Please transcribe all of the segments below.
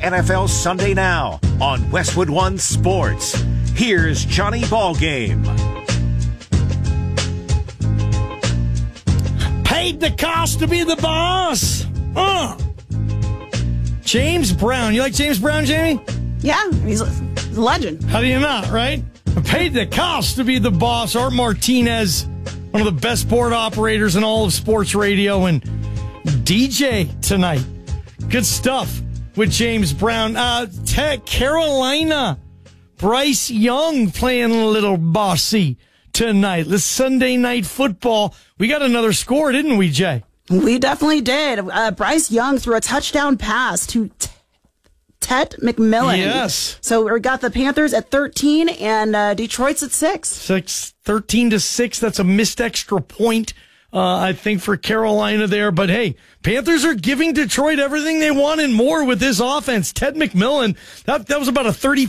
NFL Sunday Now on Westwood One Sports. Here's Johnny Ballgame. Paid the cost to be the boss. James Brown. You like James Brown, Jamie? Yeah, he's a legend. How do you not, right? Paid the cost to be the boss. Art Martinez, one of the best board operators in all of sports radio, and DJ tonight. Good stuff with James Brown. Carolina, Bryce Young playing a little bossy tonight. This Sunday Night Football. We got another score, didn't we, Jay? We definitely did. Bryce Young threw a touchdown pass to Ted McMillan. Yes. So we got the Panthers at 13 and Detroit's at 6. 13-6. That's a missed extra point, I think, for Carolina there. But hey, Panthers are giving Detroit everything they want and more with this offense. Ted McMillan, that was about a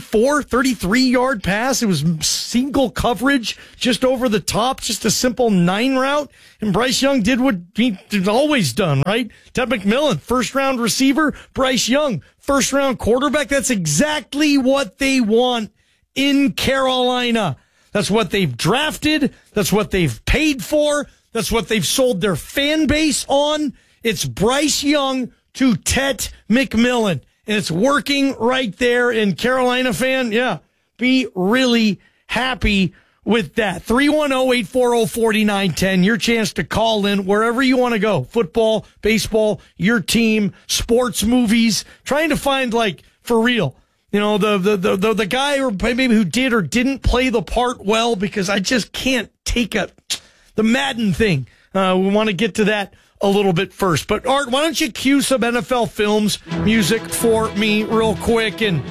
33-yard pass. It was single coverage just over the top, just a simple 9 route. And Bryce Young did what he's always done, right? Ted McMillan, first-round receiver. Bryce Young, first-round quarterback. That's exactly what they want in Carolina. That's what they've drafted. That's what they've paid for. That's what they've sold their fan base on. It's Bryce Young to Ted McMillan. And it's working right there. And Carolina fan, yeah, be really happy with that. 310-840-4910. Your chance to call in wherever you want to go. Football, baseball, your team, sports, movies. Trying to find, like, for real, you know, the guy or maybe who did or didn't play the part well, because I just can't take the Madden thing. We want to get to that a little bit first. But Art, why don't you cue some NFL Films music for me real quick? And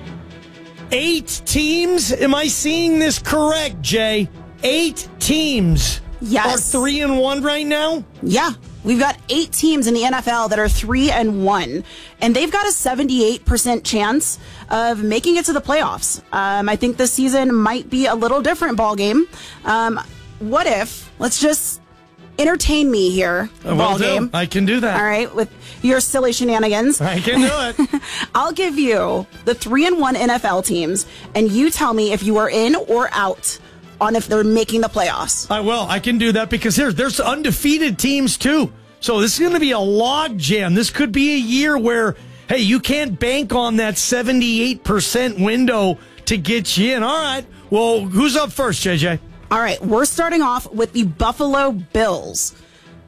8 teams. Am I seeing this correct, Jay? 8 teams. Yes. Are 3-1 right now? Yeah. We've got 8 teams in the NFL that are 3-1, and they've got a 78% chance of making it to the playoffs. I think this season might be a little different ball game. What if, let's just entertain me here, ball game. I can do that. All right, with your silly shenanigans. I can do it. I'll give you the 3-1 NFL teams, and you tell me if you are in or out on if they're making the playoffs. I will. I can do that because there's undefeated teams too. So this is going to be a log jam. This could be a year where, hey, you can't bank on that 78% window to get you in. All right. Well, who's up first, JJ? All right. We're starting off with the Buffalo Bills.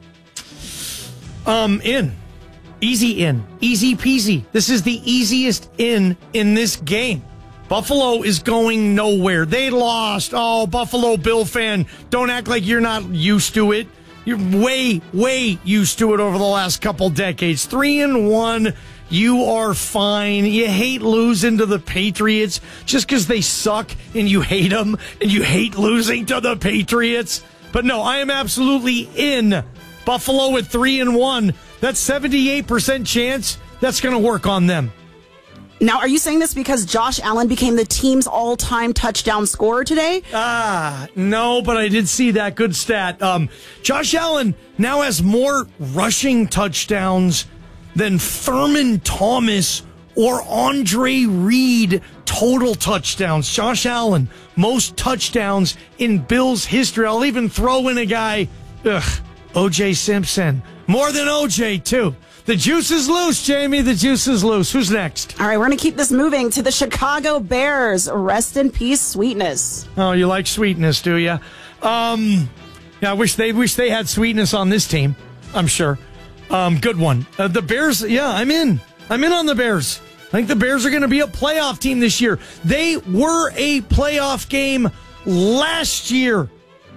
In. Easy in. Easy peasy. This is the easiest in this game. Buffalo is going nowhere. They lost. Oh, Buffalo Bill fan, don't act like you're not used to it. You're way, way used to it over the last couple decades. 3-1, you are fine. You hate losing to the Patriots just because they suck and you hate them and you hate losing to the Patriots. But no, I am absolutely in. Buffalo at 3-1. That's 78% chance. That's going to work on them. Now, are you saying this because Josh Allen became the team's all-time touchdown scorer today? No, but I did see that. Good stat. Josh Allen now has more rushing touchdowns than Thurman Thomas or Andre Reed total touchdowns. Josh Allen, most touchdowns in Bills history. I'll even throw in a guy, O.J. Simpson. More than O.J., too. The juice is loose, Jamie. The juice is loose. Who's next? All right, we're going to keep this moving to the Chicago Bears. Rest in peace, Sweetness. Oh, you like Sweetness, do you? Yeah, I wish they had Sweetness on this team. I'm sure. Good one. The Bears, yeah, I'm in. I'm in on the Bears. I think the Bears are going to be a playoff team this year. They were a playoff game last year.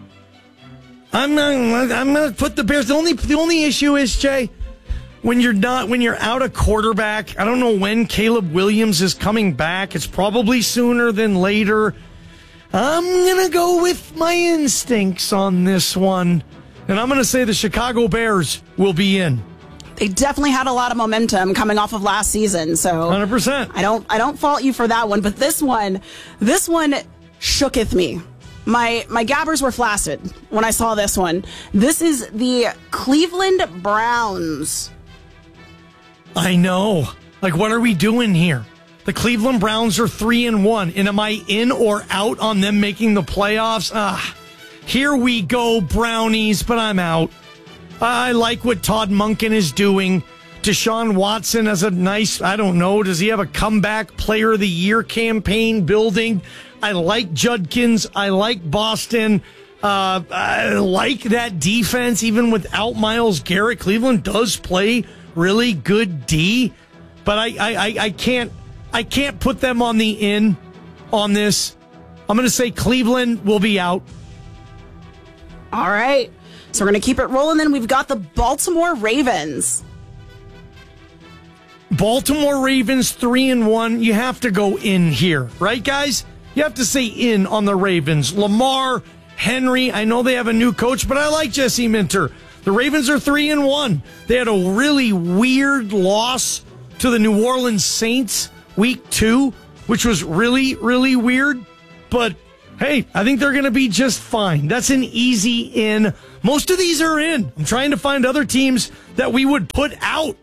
I'm going to put the Bears. The only issue is, Jay, when you're out of quarterback, I don't know when Caleb Williams is coming back. It's probably sooner than later. I'm going to go with my instincts on this one. And I'm going to say the Chicago Bears will be in. They definitely had a lot of momentum coming off of last season. So 100%. I don't fault you for that one. But this one shooketh me. My gabbers were flaccid when I saw this one. This is the Cleveland Browns. I know. Like, what are we doing here? The Cleveland Browns are 3-1. And am I in or out on them making the playoffs? Here we go, Brownies, but I'm out. I like what Todd Monken is doing. Deshaun Watson has a nice, I don't know, does he have a comeback player of the year campaign building? I like Judkins. I like Boston. I like that defense, even without Myles Garrett. Cleveland does play really good D, but I can't put them on the in on this. I'm going to say Cleveland will be out. All right. So we're going to keep it rolling. Then we've got the Baltimore Ravens. Baltimore Ravens 3-1. You have to go in here, right, guys? You have to say in on the Ravens. Lamar, Henry, I know they have a new coach, but I like Jesse Minter. The Ravens are 3-1. They had a really weird loss to the New Orleans Saints week 2, which was really, really weird. But hey, I think they're going to be just fine. That's an easy in. Most of these are in. I'm trying to find other teams that we would put out.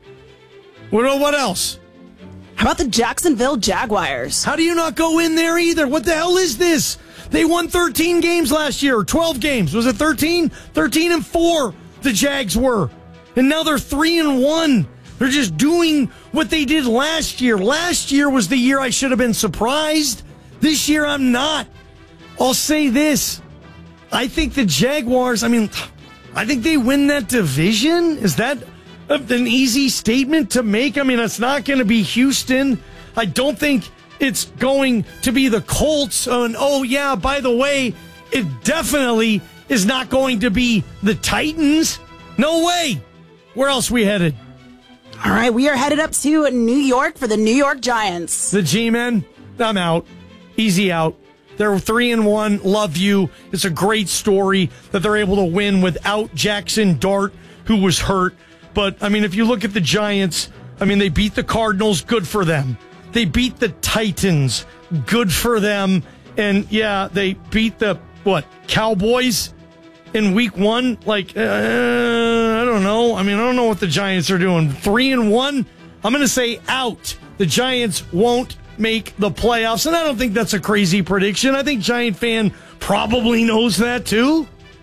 What else? How about the Jacksonville Jaguars? How do you not go in there either? What the hell is this? They won 13 games last year, 12 games. Was it 13? 13-4 the Jags were. And now they're 3-1. They're just doing what they did last year. Last year was the year I should have been surprised. This year I'm not. I'll say this. I think the Jaguars, I think they win that division. Is that an easy statement to make? I mean, it's not going to be Houston. I don't think it's going to be the Colts. And oh, yeah, by the way, it definitely is not going to be the Titans. No way. Where else we headed? All right, we are headed up to New York for the New York Giants. The G-Men, I'm out. Easy out. They're 3-1. Love you. It's a great story that they're able to win without Jackson Dart, who was hurt. But, I mean, if you look at the Giants, I mean, they beat the Cardinals. Good for them. They beat the Titans. Good for them. And, yeah, they beat the, Cowboys in week 1? I don't know. I mean, I don't know what the Giants are doing. 3-1? I'm going to say out. The Giants won't make the playoffs. And I don't think that's a crazy prediction. I think Giant fan probably knows that, too.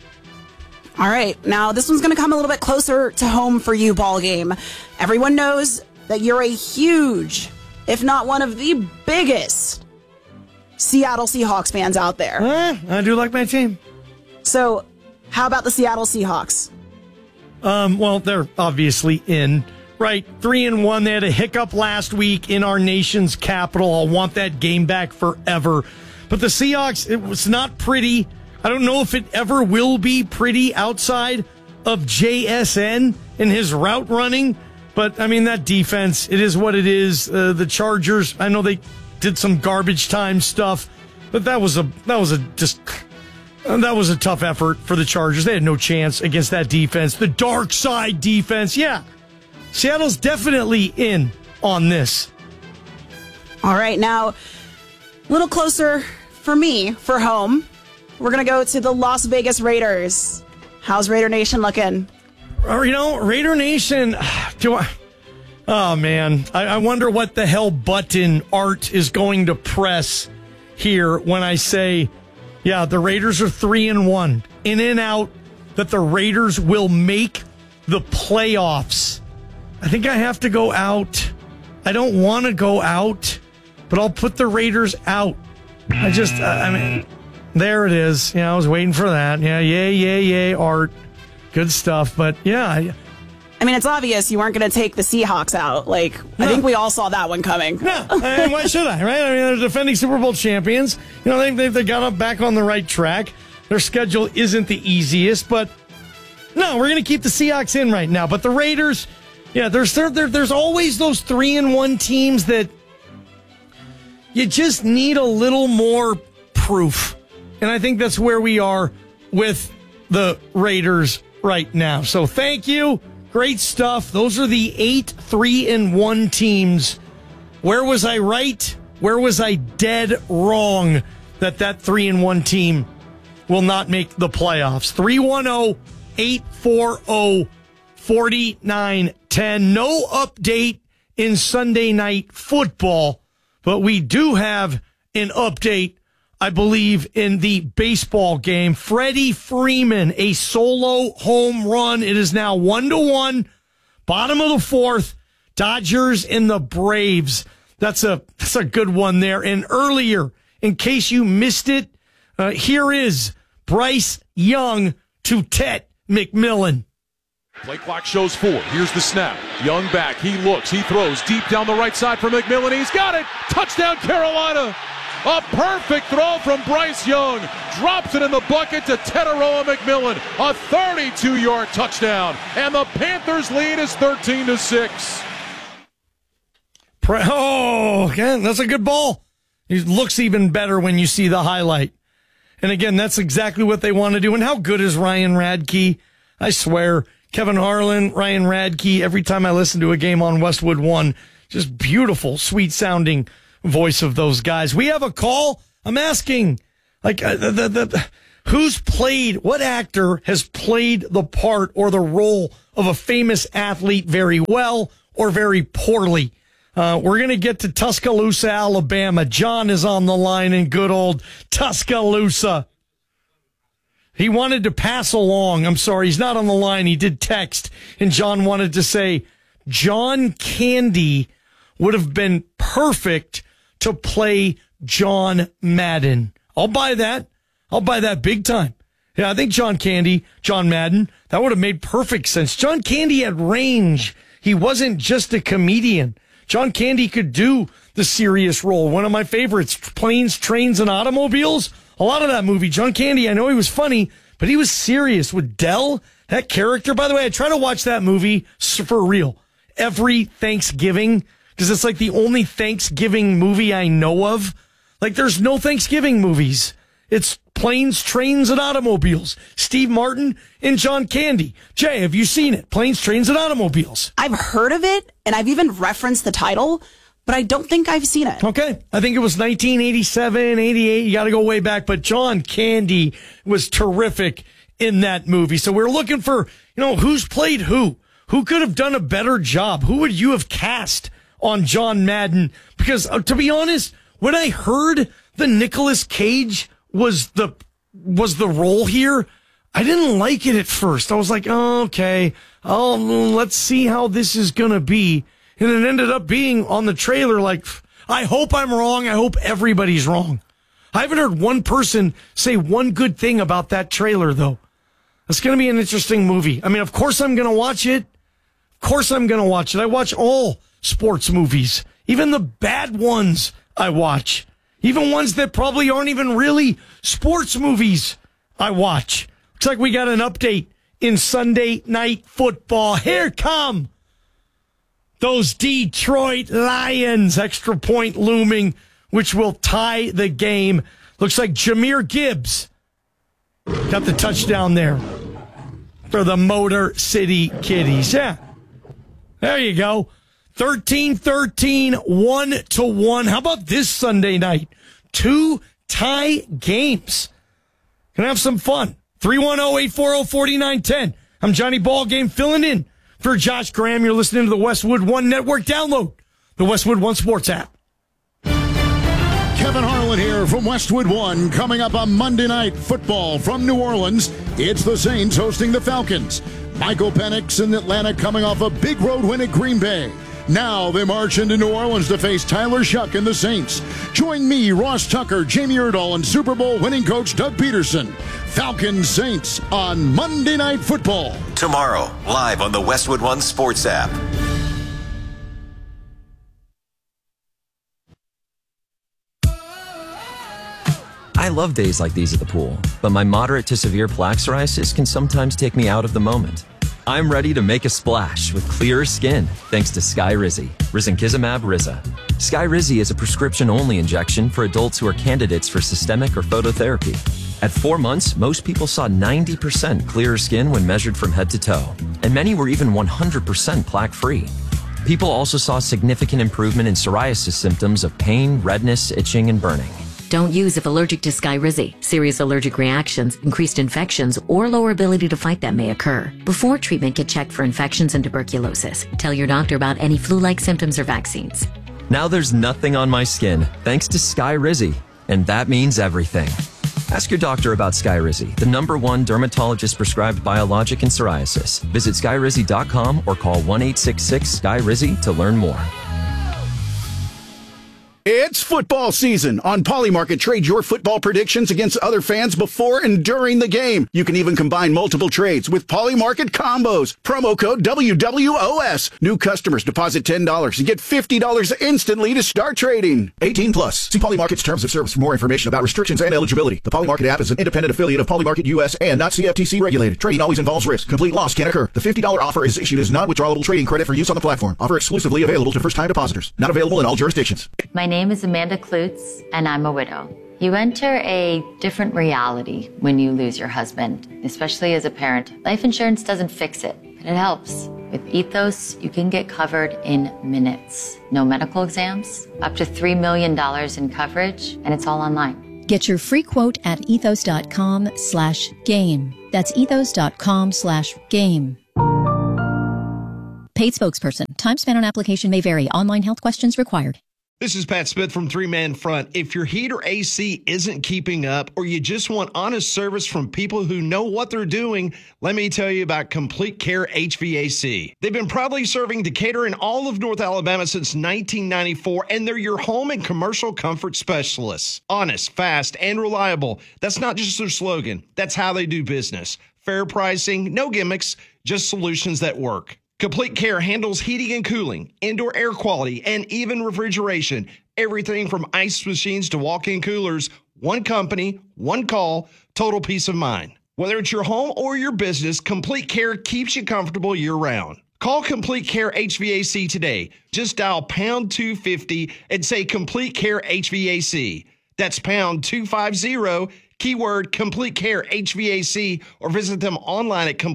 All right. Now, this one's going to come a little bit closer to home for you, ball game. Everyone knows that you're a huge, if not one of the biggest, Seattle Seahawks fans out there. I do like my team. So, how about the Seattle Seahawks? Well, they're obviously in. Right, 3-1. They had a hiccup last week in our nation's capital. I'll want that game back forever. But the Seahawks, it was not pretty. I don't know if it ever will be pretty outside of JSN and his route running. But, I mean, that defense, it is what it is. The Chargers, I know they did some garbage time stuff, but that was a tough effort for the Chargers. They had no chance against that defense. The dark side defense, yeah. Seattle's definitely in on this. All right, now, a little closer for me, for home. We're going to go to the Las Vegas Raiders. How's Raider Nation looking? Raider Nation, oh, man. I wonder what the hell button Art is going to press here when I say, yeah, the Raiders are 3-1. In and out, that the Raiders will make the playoffs. I think I have to go out. I don't want to go out, but I'll put the Raiders out. There it is. Yeah, I was waiting for that. Yeah, yay, Art. Good stuff. But yeah. I mean, it's obvious you weren't going to take the Seahawks out. I think we all saw that one coming. No, why should I, right? I mean, they're defending Super Bowl champions. They got up back on the right track. Their schedule isn't the easiest, but no, we're going to keep the Seahawks in right now. But the Raiders, yeah, there's always those 3-1 teams that you just need a little more proof. And I think that's where we are with the Raiders right now. So thank you. Great stuff. Those are the 8 3-1 teams. Where was I right? Where was I dead wrong that 3-1 team will not make the playoffs? 310-840-4910. No update in Sunday Night Football, but we do have an update, I believe, in the baseball game. Freddie Freeman, a solo home run. It is now 1-1, bottom of the fourth, Dodgers and the Braves. That's a good one there. And earlier, in case you missed it, here is Bryce Young to Ted McMillan. Play clock shows 4. Here's the snap. Young back. He looks. He throws deep down the right side for McMillan. He's got it. Touchdown, Carolina. A perfect throw from Bryce Young. Drops it in the bucket to Tetaroa McMillan. A 32-yard touchdown. And the Panthers lead is 13-6. Oh, again, that's a good ball. He looks even better when you see the highlight. And again, that's exactly what they want to do. And how good is Ryan Radke? I swear, Kevin Harlan, Ryan Radke, every time I listen to a game on Westwood One, just beautiful, sweet-sounding voice of those guys. We have a call. I'm asking, like, who's played, what actor has played the part or the role of a famous athlete very well or very poorly? We're going to get to Tuscaloosa, Alabama. John is on the line in good old Tuscaloosa. He wanted to pass along. I'm sorry, he's not on the line. He did text, and John wanted to say John Candy would have been perfect to play John Madden. I'll buy that. I'll buy that big time. Yeah, I think John Madden, that would have made perfect sense. John Candy had range. He wasn't just a comedian. John Candy could do the serious role. One of my favorites, Planes, Trains, and Automobiles. A lot of that movie. John Candy, I know he was funny, but he was serious with Dell. That character, by the way, I try to watch that movie for real every Thanksgiving because it's like the only Thanksgiving movie I know of. Like there's no Thanksgiving movies. It's Planes, Trains, and Automobiles. Steve Martin and John Candy. Jay, have you seen it? Planes, Trains, and Automobiles. I've heard of it, and I've even referenced the title, but I don't think I've seen it. Okay. I think it was 1987, 88. You got to go way back. But John Candy was terrific in that movie. So we're looking for, who's played who? Who could have done a better job? Who would you have cast on John Madden? Because to be honest, when I heard the Nicolas Cage was the role here, I didn't like it at first. I was like, oh, okay. Oh, let's see how this is going to be. And it ended up being on the trailer like, I hope I'm wrong. I hope everybody's wrong. I haven't heard one person say one good thing about that trailer, though. It's going to be an interesting movie. I mean, of course I'm going to watch it. Of course I'm going to watch it. I watch all sports movies, even the bad ones I watch. Even ones that probably aren't even really sports movies I watch. Looks like we got an update in Sunday Night Football. Here come those Detroit Lions. Extra point looming, which will tie the game. Looks like Jahmyr Gibbs got the touchdown there for the Motor City Kitties. Yeah, there you go. 13-13, 1-1. How about this Sunday night? 2 tie games. Gonna have some fun. 310-840-4910. I'm Johnny Ballgame filling in for Josh Graham. You're listening to the Westwood One Network. Download the Westwood One Sports app. Kevin Harlan here from Westwood One. Coming up on Monday Night Football from New Orleans, it's the Saints hosting the Falcons. Michael Penix in Atlanta coming off a big road win at Green Bay. Now they march into New Orleans to face Tyler Shuck and the Saints. Join me, Ross Tucker, Jamie Erdahl, and Super Bowl winning coach Doug Peterson. Falcons Saints on Monday Night Football. Tomorrow, live on the Westwood One Sports app. I love days like these at the pool, but my moderate to severe plaque psoriasis can sometimes take me out of the moment. I'm ready to make a splash with clearer skin thanks to Skyrizi, Risankizumab Riza. Skyrizi is a prescription-only injection for adults who are candidates for systemic or phototherapy. At 4 months, most people saw 90% clearer skin when measured from head to toe, and many were even 100% plaque-free. People also saw significant improvement in psoriasis symptoms of pain, redness, itching, and burning. Don't use if allergic to Skyrizi. Serious allergic reactions, increased infections, or lower ability to fight them may occur. Before treatment, get checked for infections and tuberculosis. Tell your doctor about any flu-like symptoms or vaccines. Now there's nothing on my skin, thanks to Skyrizi. And that means everything. Ask your doctor about Skyrizi, the #1 dermatologist-prescribed biologic in psoriasis. Visit Skyrizi.com or call 1-866-SKY-RIZI to learn more. It's football season. On Polymarket, trade your football predictions against other fans before and during the game. You can even combine multiple trades with Polymarket combos. Promo code WWOS. New customers deposit $10 and get $50 instantly to start trading. 18 plus. See Polymarket's terms of service for more information about restrictions and eligibility. The Polymarket app is an independent affiliate of Polymarket US and not CFTC regulated. Trading always involves risk. Complete loss can occur. The $50 offer is issued as non-withdrawable trading credit for use on the platform. Offer exclusively available to first-time depositors. Not available in all jurisdictions. My name is Amanda Klutz, and I'm a widow. You enter a different reality when you lose your husband, especially as a parent. Life insurance doesn't fix it, but it helps. With Ethos, you can get covered in minutes. No medical exams, up to $3 million in coverage, and it's all online. Get your free quote at ethos.com/game. That's ethos.com/game. Paid spokesperson. Time spent on application may vary. Online health questions required. This is Pat Smith from Three Man Front. If your heat or AC isn't keeping up, or you just want honest service from people who know what they're doing, let me tell you about Complete Care HVAC. They've been proudly serving Decatur and all of North Alabama since 1994, and they're your home and commercial comfort specialists. Honest, fast, and reliable. That's not just their slogan. That's how they do business. Fair pricing, no gimmicks, just solutions that work. Complete Care handles heating and cooling, indoor air quality, and even refrigeration. Everything from ice machines to walk-in coolers. One company, one call, total peace of mind. Whether it's your home or your business, Complete Care keeps you comfortable year-round. Call Complete Care HVAC today. Just dial pound 250 and say Complete Care HVAC. That's pound 250, keyword Complete Care HVAC, or visit them online at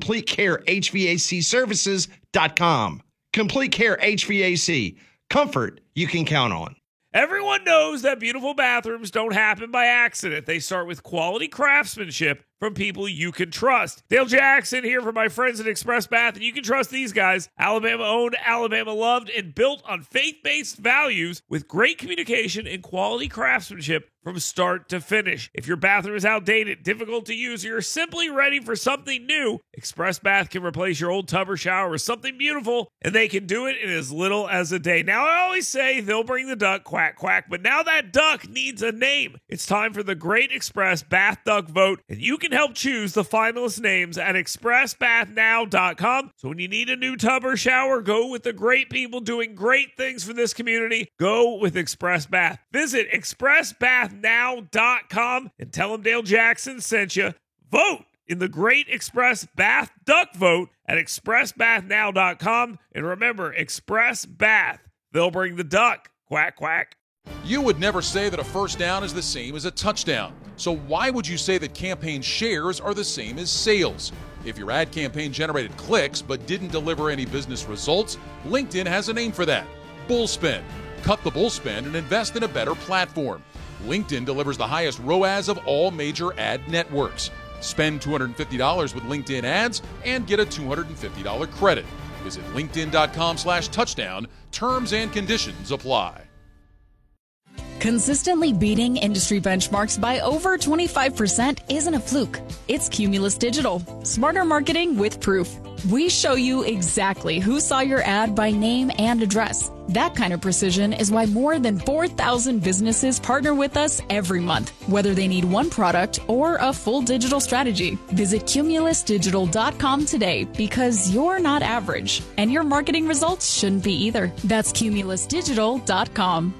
CompleteCareHVACservices.com. Complete Care HVAC. Comfort you can count on. Everyone knows that beautiful bathrooms don't happen by accident. They start with quality craftsmanship from people you can trust. Dale Jackson here for my friends at Express Bath, and you can trust these guys. Alabama owned, Alabama loved, and built on faith-based values with great communication and quality craftsmanship from start to finish. If your bathroom is outdated, difficult to use, or you're simply ready for something new, Express Bath can replace your old tub or shower with something beautiful, and they can do it in as little as a day. Now, I always say they'll bring the duck, quack, quack, but now that duck needs a name. It's time for the Great Express Bath Duck Vote, and you can help choose the finalist names at expressbathnow.com. So when you need a new tub or shower, go with the great people doing great things for this community. Go with Express Bath. Visit expressbathnow.com and tell them Dale Jackson sent you. Vote in the Great Express Bath Duck Vote at expressbathnow.com. And remember, Express Bath. They'll bring the duck. Quack, quack. You would never say that a first down is the same as a touchdown. So why would you say that campaign shares are the same as sales? If your ad campaign generated clicks but didn't deliver any business results, LinkedIn has a name for that. Bullspend. Cut the bullspend and invest in a better platform. LinkedIn delivers the highest ROAS of all major ad networks. Spend $250 with LinkedIn ads and get a $250 credit. Visit linkedin.com/touchdown. Terms and conditions apply. Consistently beating industry benchmarks by over 25% isn't a fluke. It's Cumulus Digital. Smarter marketing with proof. We show you exactly who saw your ad by name and address. That kind of precision is why more than 4,000 businesses partner with us every month, whether they need one product or a full digital strategy. Visit cumulusdigital.com today, because you're not average and your marketing results shouldn't be either. That's cumulusdigital.com.